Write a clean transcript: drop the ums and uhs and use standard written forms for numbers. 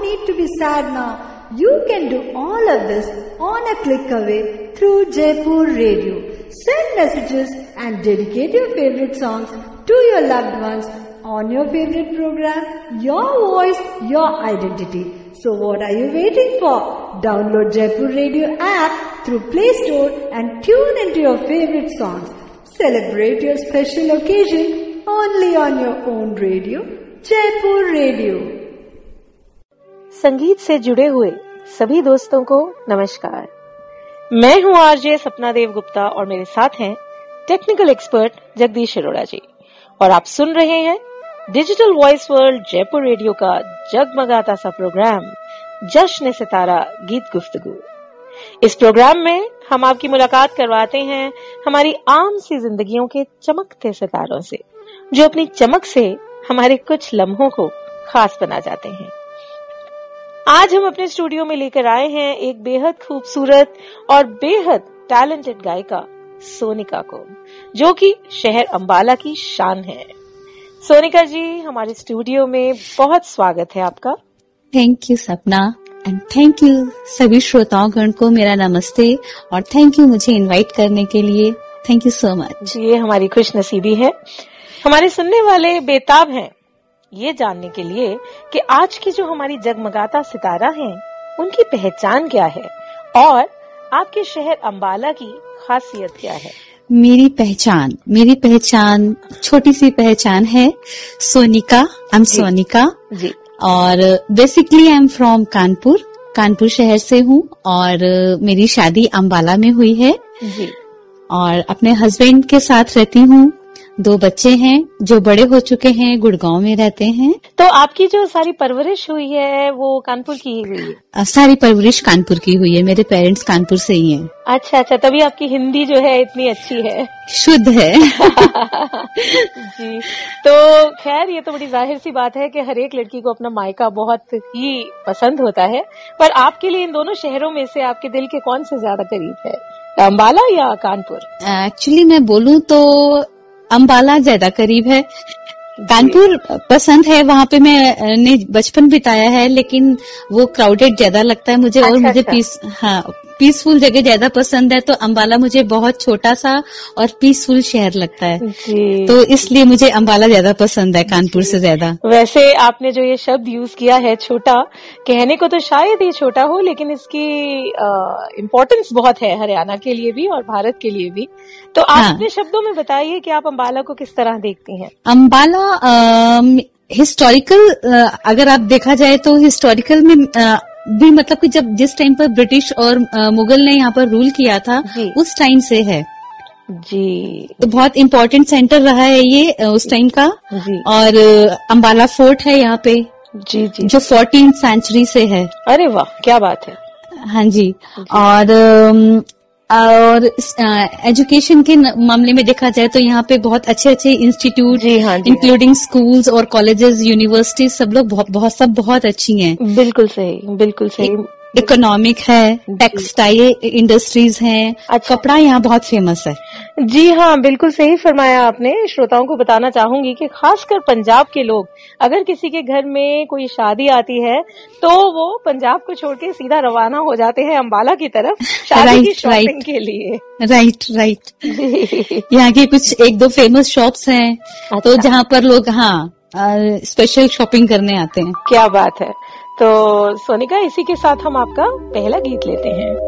need to be sad now. You can do all of this on a click away through Jaipur Radio. Send messages and dedicate your favorite songs to your loved ones on your favorite program. Your voice, your identity. So what are you waiting for? Download Jaipur Radio app through Play Store and tune into your favorite songs. Celebrate your special occasion only on your own radio, Jaipur Radio. संगीत से जुड़े हुए सभी दोस्तों को नमस्कार। मैं हूँ आरजे सपना देव गुप्ता और मेरे साथ हैं टेक्निकल एक्सपर्ट जगदीश अरोड़ा जी, और आप सुन रहे हैं digital voice world Jaipur radio का जगमगाता सा प्रोग्राम जश्न सितारा गीत गुफ्तगू। इस प्रोग्राम में हम आपकी मुलाकात करवाते हैं हमारी आम सी जिंदगियों के चमकते सितारों से, जो अपनी चमक से हमारे कुछ लम्हों को खास बना जाते हैं। आज हम अपने स्टूडियो में लेकर आए हैं एक बेहद खूबसूरत और बेहद टैलेंटेड गायिका सोनिका को, जो कि शहर अंबाला की शान है। सोनिका जी, हमारे स्टूडियो में बहुत स्वागत है आपका। थैंक यू सपना, एंड थैंक यू सभी श्रोताओं को मेरा नमस्ते, और थैंक यू मुझे इनवाइट करने के लिए। Thank you so much. ये हमारी खुश नसीबी है। हमारे सुनने वाले बेताब हैं ये जानने के लिए कि आज की जो हमारी जगमगाता सितारा हैं उनकी पहचान क्या है और आपके शहर अंबाला की खासियत क्या है। मेरी पहचान छोटी सी पहचान है, सोनिका। आई एम सोनिका जी, और basically I am from Kanpur शहर से हूँ, और मेरी शादी अंबाला में हुई है जी, और अपने हस्बैंड के साथ रहती हूँ। 2 बच्चे हैं जो बड़े हो चुके हैं, गुड़गांव में रहते हैं। तो आपकी जो सारी परवरिश हुई है वो कानपुर की ही हुई है? सारी परवरिश कानपुर की हुई है, मेरे पेरेंट्स कानपुर से ही हैं। अच्छा, तभी आपकी हिंदी जो है इतनी अच्छी है, शुद्ध है। जी, तो खैर ये तो बड़ी जाहिर सी बात है कि हर एक लड़की को अपना मायका बहुत ही पसंद होता है, पर आपके लिए इन दोनों शहरों में से आपके दिल के कौन से ज्यादा करीब है, अंबाला या कानपुर? एक्चुअली मैं बोलूँ तो अंबाला ज्यादा करीब है। कानपुर पसंद है, वहाँ पे मैंने बचपन बिताया है, लेकिन वो क्राउडेड ज्यादा लगता है मुझे। और मुझे पीसफुल जगह ज्यादा पसंद है, तो अंबाला मुझे बहुत छोटा सा और पीसफुल शहर लगता है जी। तो इसलिए मुझे अंबाला ज्यादा पसंद है कानपुर से ज्यादा। वैसे आपने जो ये शब्द यूज किया है छोटा, कहने को तो शायद ये छोटा हो, लेकिन इसकी इम्पोर्टेंस बहुत है हरियाणा के लिए भी और भारत के लिए भी। तो आप अपने शब्दों में बताइए कि आप अंबाला को किस तरह देखती हैं। अंबाला हिस्टोरिकल, अगर आप देखा जाए तो हिस्टोरिकल में भी, मतलब कि जब जिस टाइम पर ब्रिटिश और मुगल ने यहाँ पर रूल किया था उस टाइम से है जी। तो बहुत इम्पोर्टेंट सेंटर रहा है ये उस टाइम का जी। और अंबाला फोर्ट है यहाँ पे जी, जो 14th सेंचुरी से है। अरे वाह, क्या बात है। हाँ जी। और एजुकेशन के मामले में देखा जाए तो यहाँ पे बहुत अच्छे इंस्टीट्यूट, इंक्लूडिंग स्कूल्स और कॉलेजेस, यूनिवर्सिटीज, सब लोग बहुत अच्छी हैं। बिल्कुल सही। इकोनॉमिक है, टेक्सटाइल इंडस्ट्रीज हैं, कपड़ा यहाँ बहुत फेमस है। जी हाँ, बिल्कुल सही फरमाया आपने। श्रोताओं को बताना चाहूंगी कि खासकर पंजाब के लोग, अगर किसी के घर में कोई शादी आती है तो वो पंजाब को छोड़ के सीधा रवाना हो जाते हैं अंबाला की तरफ शादी की शॉपिंग के लिए। राइट। यहाँ की कुछ 1-2 फेमस शॉप्स हैं तो जहाँ पर लोग स्पेशल शॉपिंग करने आते हैं। क्या बात है। तो सोनिका, इसी के साथ हम आपका पहला गीत लेते हैं।